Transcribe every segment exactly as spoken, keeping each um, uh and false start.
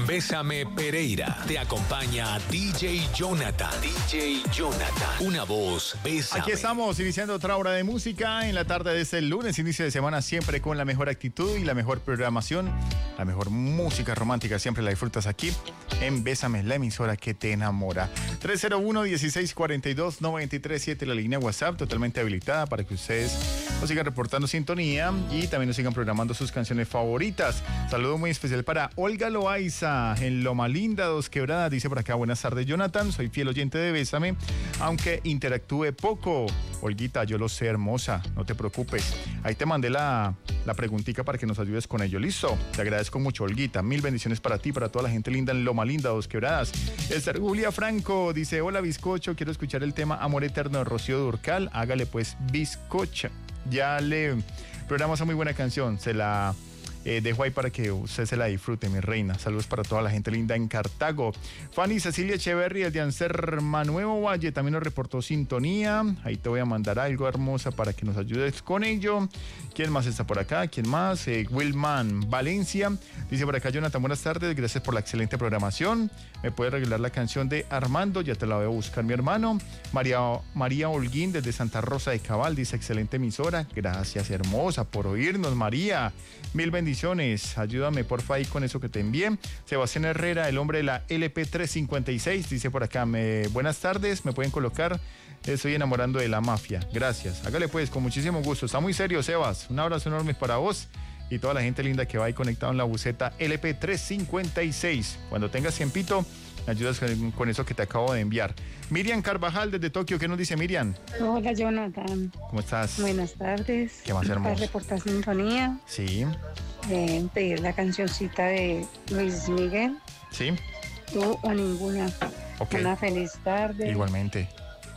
Bésame Pereira. Te acompaña D J Jonathan. D J Jonathan. Una voz, Bésame. Aquí estamos iniciando otra hora de música en la tarde de este lunes, inicio de semana, siempre con la mejor actitud y la mejor programación. La mejor música romántica siempre la disfrutas aquí en Bésame, la emisora que te enamora. tres cero uno, dieciséis cuarenta y dos, noventa y tres siete, la línea WhatsApp totalmente habilitada para que ustedes nos sigan reportando sintonía y también nos sigan programando sus canciones favoritas. Saludo muy especial para Olga Loaiza en Loma Linda, Dos Quebradas. Dice por acá: buenas tardes, Jonathan, soy fiel oyente de Bésame, aunque interactúe poco. Olguita, yo lo sé, hermosa, no te preocupes. Ahí te mandé la, la preguntita para que nos ayudes con ello. Listo, te agradezco mucho, Olguita. Mil bendiciones para ti, para toda la gente linda en Loma Linda, Dos Quebradas. Esther Julia Franco dice: hola, bizcocho, quiero escuchar el tema Amor Eterno de Rocío Dúrcal. Hágale pues, bizcocha. Ya le programamos a muy buena canción, se la eh, dejo ahí para que usted se la disfrute, mi reina. Saludos para toda la gente linda en Cartago. Fanny Cecilia Echeverry, el de Anser Manuevo Valle, también nos reportó sintonía. Ahí te voy a mandar algo, hermosa, para que nos ayudes con ello. ¿Quién más está por acá? ¿Quién más? Eh, Wilman Valencia. Dice por acá: Jonathan, buenas tardes, gracias por la excelente programación. ¿Me puede regalar la canción de Armando? Ya te la voy a buscar, mi hermano. María, María Holguín desde Santa Rosa de Cabal dice: excelente emisora. Gracias, hermosa, por oírnos, María. Mil bendiciones. Ayúdame, porfa, ahí con eso que te envié. Sebastián Herrera, el hombre de la L P trescientos cincuenta y seis, dice por acá: me, buenas tardes, me pueden colocar Estoy enamorando de la mafia. Gracias. Hágale pues, con muchísimo gusto. Está muy serio, Sebas. Un abrazo enorme para vos y toda la gente linda que va ahí conectado en la buceta L P trescientos cincuenta y seis. Cuando tengas tiempito, me ayudas con, con eso que te acabo de enviar. Miriam Carvajal desde Tokio. ¿Qué nos dice Miriam? Hola, Jonathan. ¿Cómo estás? Buenas tardes. ¿Qué más, hermoso? Para reportar sintonía. Sí. Eh, pedir la cancioncita de Luis Miguel. Sí. Tú o ninguna. Ok. Una feliz tarde. Igualmente.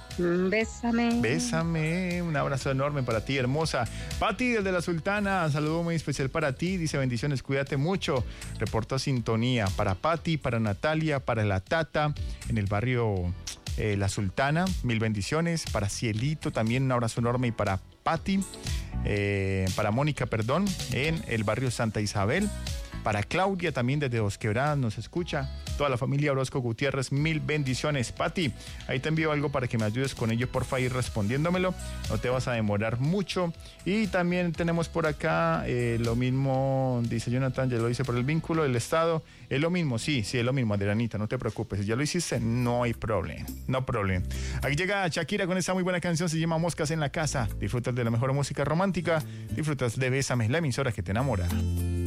Bésame. Bésame, un abrazo enorme para ti, hermosa. Pati desde La Sultana, saludo muy especial para ti, dice: bendiciones, cuídate mucho. Reporto sintonía para Pati, para Natalia, para la Tata, en el barrio eh, La Sultana, mil bendiciones. Para Cielito también un abrazo enorme, y para Pati, eh, para Mónica, perdón, en el barrio Santa Isabel. Para Claudia también desde Dos Quebradas nos escucha. Toda la familia Orozco Gutiérrez, mil bendiciones. Pati, ahí te envío algo para que me ayudes con ello, porfa, ir respondiéndomelo. No te vas a demorar mucho. Y también tenemos por acá eh, lo mismo, dice Jonathan, ya lo hice por el vínculo del Estado. Es lo mismo, sí, sí, es lo mismo, Adrianita, no te preocupes. Si ya lo hiciste, no hay problema, no problema. Aquí llega Shakira con esa muy buena canción, se llama Moscas en la Casa. Disfrutas de la mejor música romántica, disfrutas de Bésame, la emisora que te enamora.